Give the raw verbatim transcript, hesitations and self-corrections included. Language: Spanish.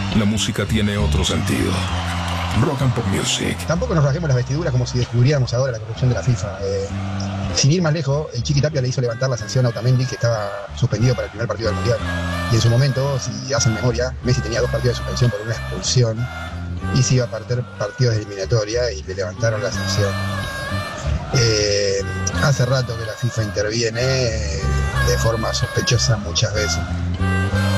la música tiene otro sentido. Rock and Pop Music. Tampoco nos rasguemos las vestiduras como si descubriéramos ahora la corrupción de la FIFA. Eh, sin ir más lejos, el Chiqui Tapia le hizo levantar la sanción a Otamendi, que estaba suspendido para el primer partido del Mundial. Y en su momento, si hacen memoria, Messi tenía dos partidos de suspensión por una expulsión y se iba a perder partidos de eliminatoria y le levantaron la sanción. Eh, hace rato que la FIFA interviene eh, de forma sospechosa muchas veces.